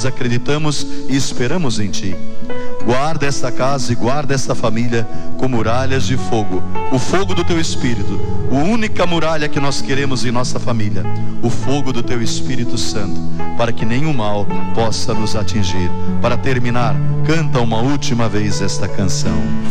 nós acreditamos e esperamos em Ti. Guarda esta casa e guarda esta família com muralhas de fogo, o fogo do Teu Espírito, a única muralha que nós queremos em nossa família, o fogo do Teu Espírito Santo, para que nenhum mal possa nos atingir. Para terminar, canta uma última vez esta canção.